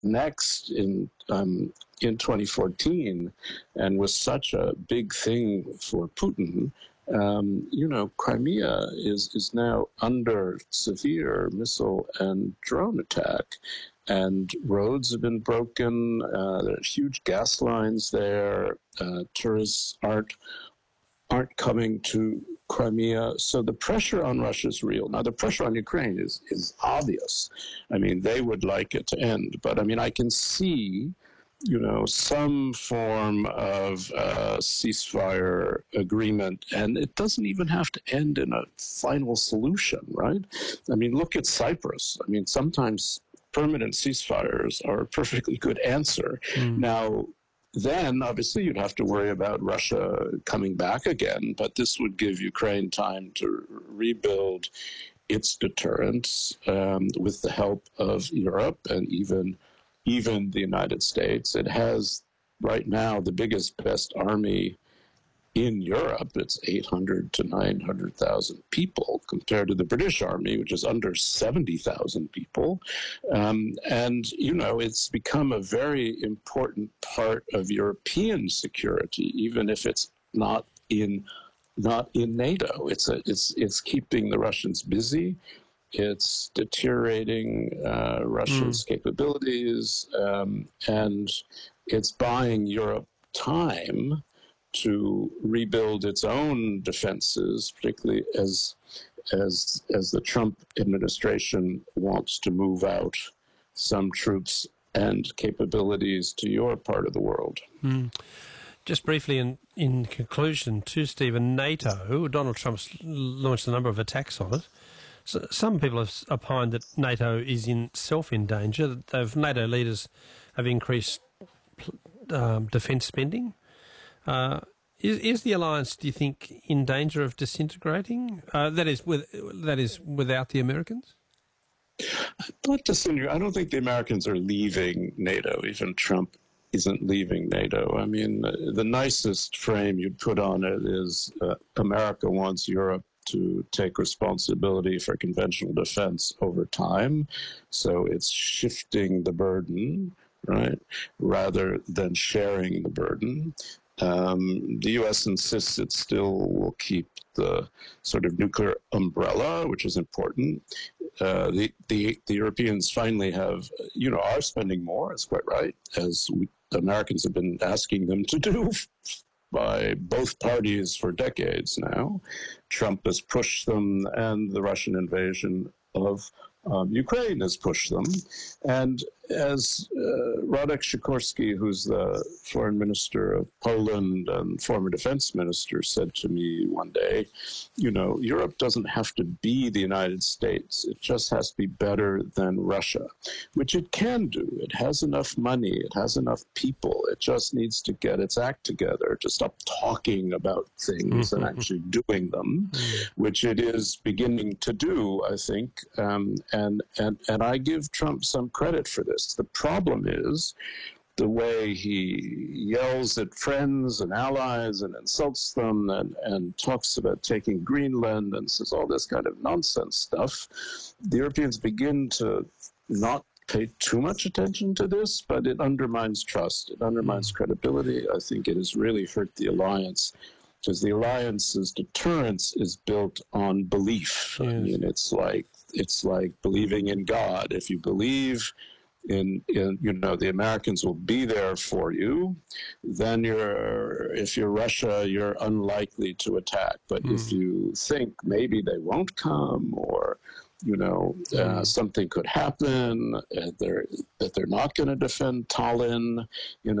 next in 2014, and was such a big thing for Putin. Crimea is now under severe missile and drone attack, and roads have been broken. There are huge gas lines there. Tourists aren't coming to Crimea. So the pressure on Russia is real. Now, the pressure on Ukraine is obvious. I mean, they would like it to end. But, I mean, I can see, some form of ceasefire agreement, and it doesn't even have to end in a final solution, right? I mean, look at Cyprus. I mean, sometimes permanent ceasefires are a perfectly good answer. Now, then, obviously, you'd have to worry about Russia coming back again, but this would give Ukraine time to rebuild its deterrence with the help of Europe and even the United States. It has right now the biggest, best army in Europe. It's 800 to 900,000 people compared to the British Army, which is under 70,000 people. It's become a very important part of European security, even if it's not in NATO. It's keeping the Russians busy. It's deteriorating Russia's capabilities, and it's buying Europe time to rebuild its own defenses, particularly as the Trump administration wants to move out some troops and capabilities to your part of the world. Just briefly, in conclusion to Stephen, NATO, Donald Trump's launched a number of attacks on it. So some people have opined that NATO is in danger. NATO leaders have increased defence spending. Is the alliance, do you think, in danger of disintegrating? That is without the Americans? Not disintegrating. I don't think the Americans are leaving NATO. Even Trump isn't leaving NATO. I mean, the nicest frame you'd put on it is America wants Europe to take responsibility for conventional defense over time. So it's shifting the burden, right, rather than sharing the burden. The U.S. insists it still will keep the sort of nuclear umbrella, which is important. The Europeans finally are spending more, it's quite right, as the Americans have been asking them to do by both parties for decades now. Trump has pushed them, and the Russian invasion of Ukraine has pushed them. And as Radek Sikorski, who's the foreign minister of Poland and former defense minister, said to me one day, Europe doesn't have to be the United States. It just has to be better than Russia, which it can do. It has enough money. It has enough people. It just needs to get its act together, to stop talking about things and actually doing them, which it is beginning to do, I think. And I give Trump some credit for this. The problem is the way he yells at friends and allies and insults them and talks about taking Greenland and says all this kind of nonsense stuff. The Europeans begin to not pay too much attention to this, but it undermines trust. It undermines credibility. I think it has really hurt the alliance, because the alliance's deterrence is built on belief. Yes. I mean, it's like believing in God. If you believe in the Americans will be there for you, then if you're Russia, you're unlikely to attack. But if you think maybe they won't come, or something could happen, that they're not going to defend Tallinn in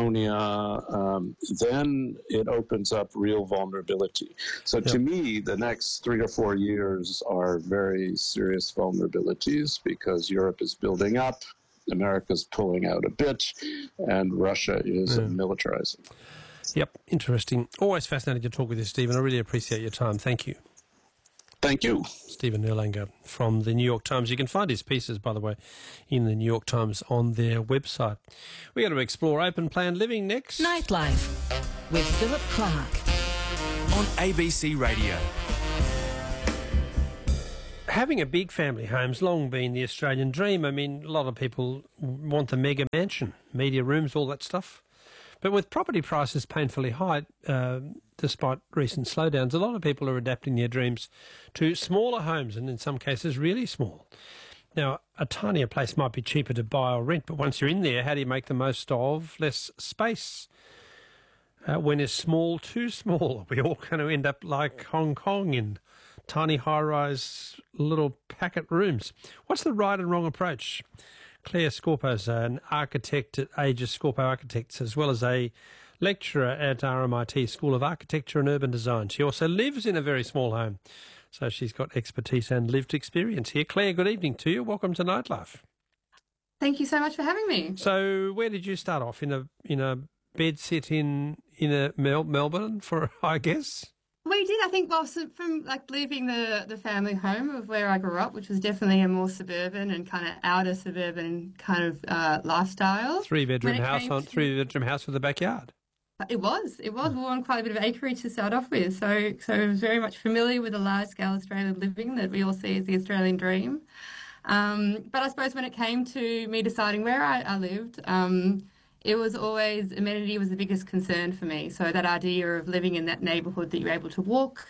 Estonia, then it opens up real vulnerability. So to me, the next 3 or 4 years are very serious vulnerabilities, because Europe is building up, America's pulling out a bit, and Russia is militarizing. Yep, interesting. Always fascinating to talk with you, Stephen. I really appreciate your time. Thank you. Thank you. Stephen Erlanger from the New York Times. You can find his pieces, by the way, in the New York Times on their website. We're going to explore open plan living next. Nightlife with Philip Clark on ABC Radio. having a big family home's long been the Australian dream. I mean, a lot of people want the mega mansion, media rooms, all that stuff. But with property prices painfully high, despite recent slowdowns, a lot of people are adapting their dreams to smaller homes, and in some cases really small. Now, a tinier place might be cheaper to buy or rent, but once you're in there, how do you make the most of less space? When is small too small? Are we all going to end up like Hong Kong in tiny high-rise little packet rooms? What's the right and wrong approach? Claire Scorpo's an architect at Aegis Scorpo Architects, as well as a lecturer at RMIT School of Architecture and Urban Design. She also lives in a very small home, so she's got expertise and lived experience here. Claire, good evening to you. Welcome to Nightlife. Thank you so much for having me. So, where did you start off? In a bed sit in Melbourne, for I guess. We did, I think, well, so from like leaving the family home of where I grew up, which was definitely a more suburban and kind of outer suburban kind of lifestyle. Three-bedroom house with a backyard. It was. We were on quite a bit of acreage to start off with, so I was very much familiar with the large-scale Australian living that we all see as the Australian dream. But I suppose when it came to me deciding where I lived, it was always, amenity was the biggest concern for me. So that idea of living in that neighbourhood that you're able to walk,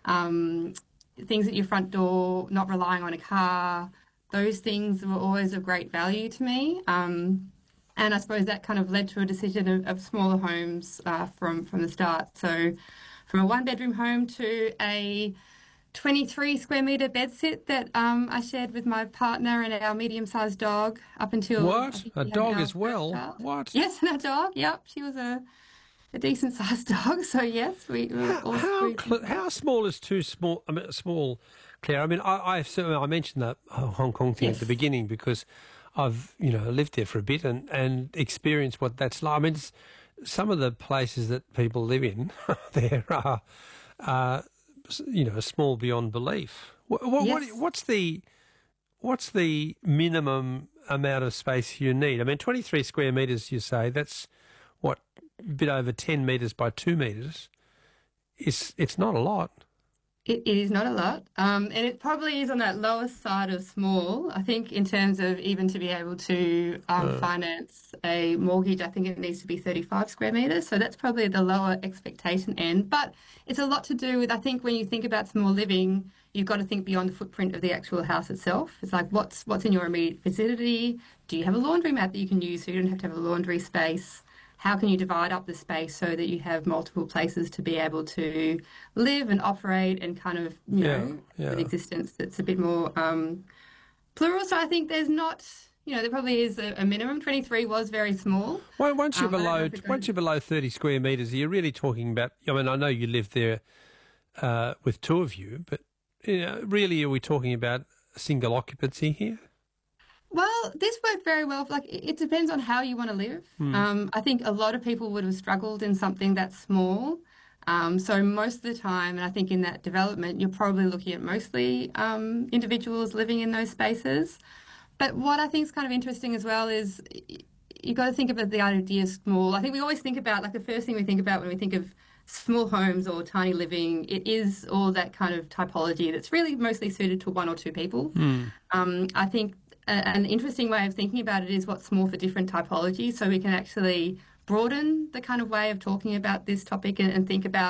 things at your front door, not relying on a car, those things were always of great value to me. And I suppose that kind of led to a decision of smaller homes from the start. So from a one-bedroom home to a 23 square metre bedsit that I shared with my partner and our medium-sized dog up until... What? A dog as well? What? Yes, and a dog, yep. She was a decent-sized dog, so yes. How small is too small? I mean, small, Claire. I mean, I mentioned that Hong Kong thing at the beginning because I've, lived there for a bit and experienced what that's like. I mean, some of the places that people live in, there are... small beyond belief. What's the minimum amount of space you need? I mean, 23 square metres, you say, that's, what, a bit over 10 metres by 2 metres. It's not a lot. It is not a lot, and it probably is on that lowest side of small. I think in terms of even to be able to finance a mortgage, I think it needs to be 35 square metres, so that's probably the lower expectation end. But it's a lot to do with, I think when you think about small living, you've got to think beyond the footprint of the actual house itself. It's like what's in your immediate vicinity? Do you have a laundromat that you can use so you don't have to have a laundry space? How can you divide up the space so that you have multiple places to be able to live and operate and kind of, an existence that's a bit more plural? So I think there's not, there probably is a minimum. 23 was very small. Well, once you're below 30 square metres, are you really talking about, I mean, I know you live there with two of you, but really are we talking about single occupancy here? Well, this worked very well. Like, it depends on how you want to live. I think a lot of people would have struggled in something that's small. So most of the time, and I think in that development, you're probably looking at mostly individuals living in those spaces. But what I think is kind of interesting as well is you've got to think about the idea of small. I think we always think about, like, the first thing we think about when we think of small homes or tiny living, it is all that kind of typology that's really mostly suited to one or two people. I think an interesting way of thinking about it is what's small for different typologies, so we can actually broaden the kind of way of talking about this topic and think about